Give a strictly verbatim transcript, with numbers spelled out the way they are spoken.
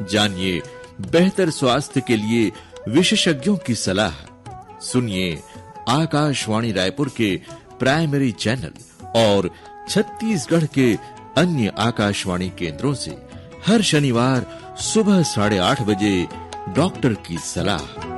जानिए बेहतर स्वास्थ्य के लिए विशेषज्ञों की सलाह। सुनिए आकाशवाणी रायपुर के प्राइमरी चैनल और छत्तीसगढ़ के अन्य आकाशवाणी केंद्रों से हर शनिवार सुबह साढ़े आठ बजे डॉक्टर की सलाह।